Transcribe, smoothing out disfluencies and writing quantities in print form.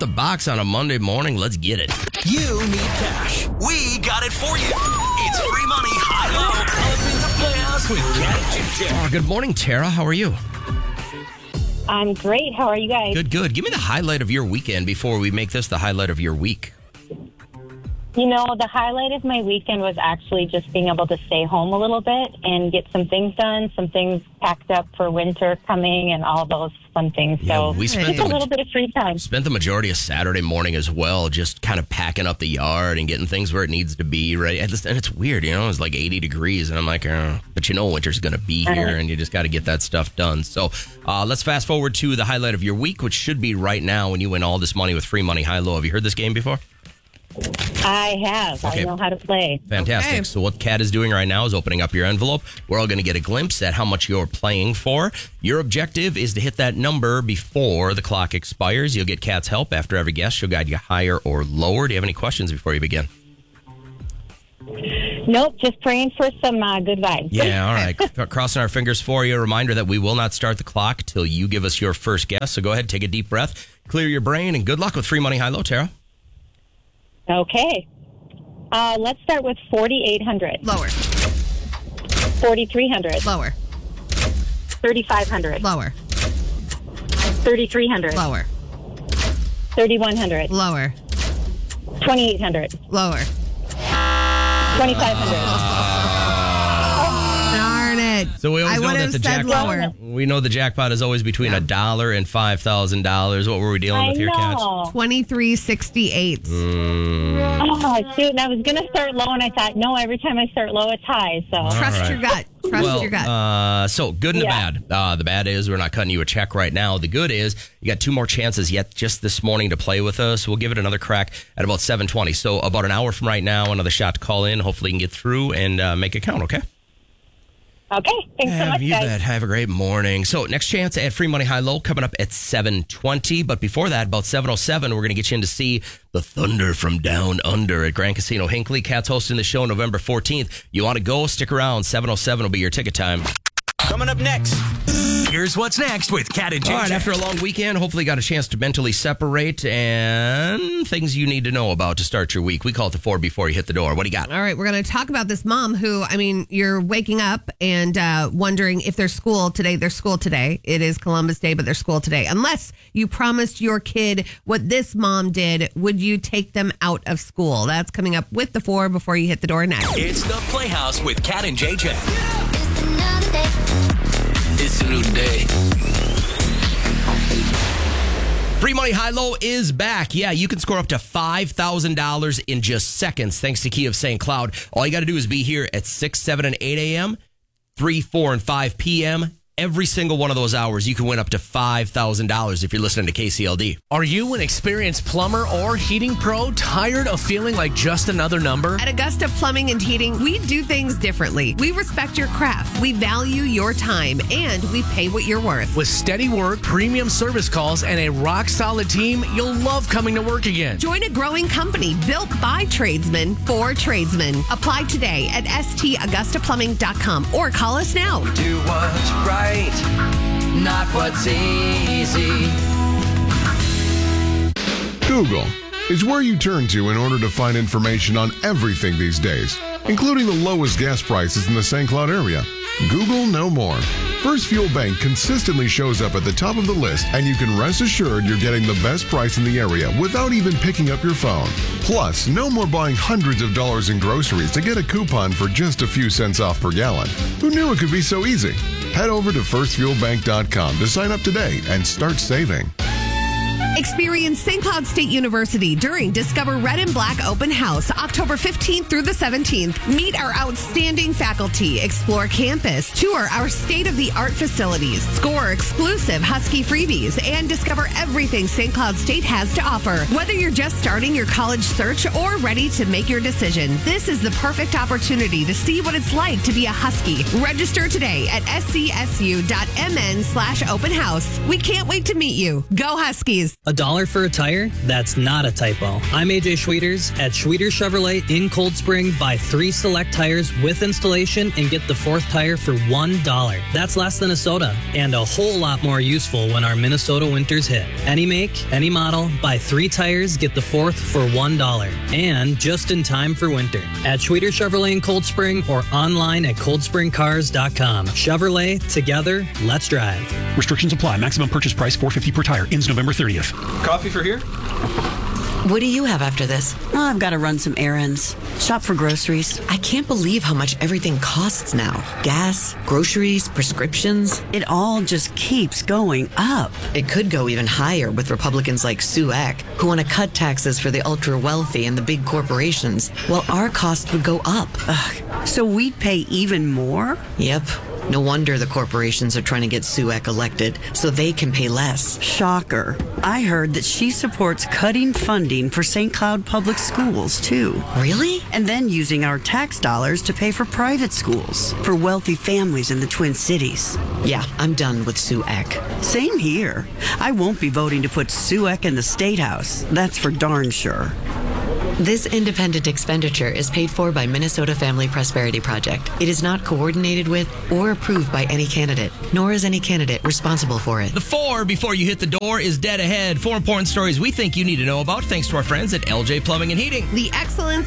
the box on a Monday morning. Let's get it. You need cash. We got it for you. It's free money, high-low, up in the Playhouse with Cat and Jack. Good morning, Tara. How are you? I'm great. How are you guys? Good. Give me the highlight of your weekend before we make this the highlight of your week. You know, the highlight of my weekend was actually just being able to stay home a little bit and get some things done, some things packed up for winter coming and all those fun things. So we spent just a little bit of free time. Spent the majority of Saturday morning as well, just kind of packing up the yard and getting things where it needs to be, right? And it's weird, you know, it's like 80 degrees and I'm like, but you know winter's going to be here and you just got to get that stuff done. So let's fast forward to the highlight of your week, which should be right now when you win all this money with free money high-low. Have you heard this game before? I have. Okay. I know how to play. Fantastic. Okay. So what Kat is doing right now is opening up your envelope. We're all going to get a glimpse at how much you're playing for. Your objective is to hit that number before the clock expires. You'll get Kat's help after every guess. She'll guide you higher or lower. Do you have any questions before you begin? Nope, just praying for some good vibes. Yeah, all right. Crossing our fingers for you. A reminder that we will not start the clock till you give us your first guess. So go ahead, take a deep breath, clear your brain, and good luck with free money high-low, Tara. Okay. Let's start with 4,800. Lower. 4,300. Lower. 3,500. Lower. 3,300. Lower. 3,100. Lower. 2,800. Lower. 2,500. Darn it. So we always I know would that have the said lower. We know the jackpot is always between $1 and $5,000. What were we dealing with here, Kat? $23.68. Oh, shoot. And I was going to start low, and I thought, no, every time I start low, it's high. So Trust your gut. Trust your gut. So good and the bad. The bad is we're not cutting you a check right now. The good is you got 2 more chances yet just this morning to play with us. We'll give it another crack at about 7:20. So about an hour from right now, another shot to call in. Hopefully you can get through and make it count, okay? Okay. Thanks so much, you guys. bet. Have a great morning. So next chance at free money high-low coming up at 7:20. But before that, about 7:07, we're going to get you in to see the Thunder from Down Under at Grand Casino Hinckley. Kat's hosting the show November 14th. You want to go? Stick around. 7:07 will be your ticket time. Coming up next, here's what's next with Cat and JJ. All right, after a long weekend, hopefully got a chance to mentally separate and things you need to know about to start your week. We call it the 4 before you hit the door. What do you got? All right, we're going to talk about this mom who, you're waking up and wondering if there's school today. There's school today. It is Columbus Day, but there's school today. Unless you promised your kid what this mom did, would you take them out of school? That's coming up with the 4 before you hit the door next. It's the Playhouse with Cat and JJ. It's a new day. Free Money High-Low is back. Yeah, you can score up to $5,000 in just seconds thanks to Key of St. Cloud. All you got to do is be here at 6, 7, and 8 a.m., 3, 4, and 5 p.m., Every single one of those hours, you can win up to $5,000 if you're listening to KCLD. Are you an experienced plumber or heating pro tired of feeling like just another number? At Augusta Plumbing and Heating, we do things differently. We respect your craft, we value your time, and we pay what you're worth. With steady work, premium service calls, and a rock-solid team, you'll love coming to work again. Join a growing company built by tradesmen for tradesmen. Apply today at stAugustaPlumbing.com or call us now. Do what's right, not what's easy. Google is where you turn to in order to find information on everything these days, including the lowest gas prices in the St. Cloud area. Google no more. First Fuel Bank consistently shows up at the top of the list, and you can rest assured you're getting the best price in the area without even picking up your phone. Plus, no more buying hundreds of dollars in groceries to get a coupon for just a few cents off per gallon. Who knew it could be so easy? Head over to firstfuelbank.com to sign up today and start saving. Experience St. Cloud State University during Discover Red and Black Open House, October 15th through the 17th. Meet our outstanding faculty, explore campus, tour our state-of-the-art facilities, score exclusive Husky freebies, and discover everything St. Cloud State has to offer. Whether you're just starting your college search or ready to make your decision, this is the perfect opportunity to see what it's like to be a Husky. Register today at scsu.mn/open house. We can't wait to meet you. Go Huskies! $1 for a tire? That's not a typo. I'm AJ Schwieters at Schwieters Chevrolet in Cold Spring. Buy 3 select tires with installation and get the 4th tire for $1. That's less than a soda and a whole lot more useful when our Minnesota winters hit. Any make, any model, buy 3 tires, get the 4th for $1. And just in time for winter. At Schwieters Chevrolet in Cold Spring or online at coldspringcars.com. Chevrolet, together, let's drive. Restrictions apply. Maximum purchase price $450 per tire. Ends November 30th. Coffee for here? What do you have after this? Well, I've got to run some errands, shop for groceries. I can't believe how much everything costs now. Gas, groceries, prescriptions. It all just keeps going up. It could go even higher with Republicans like Sue Eck, who want to cut taxes for the ultra-wealthy and the big corporations, while our costs would go up. Ugh, so we'd pay even more? Yep. No wonder the corporations are trying to get Sue Eck elected so they can pay less. Shocker. I heard that she supports cutting funding for St. Cloud Public Schools, too. Really? And then using our tax dollars to pay for private schools for wealthy families in the Twin Cities. Yeah, I'm done with Sue Eck. Same here. I won't be voting to put Sue Eck in the State House. That's for darn sure. This independent expenditure is paid for by Minnesota Family Prosperity Project. It is not coordinated with or approved by any candidate, nor is any candidate responsible for it. The 4 before you hit the door is dead ahead. 4 important stories we think you need to know about thanks to our friends at LJ Plumbing and Heating. The excellence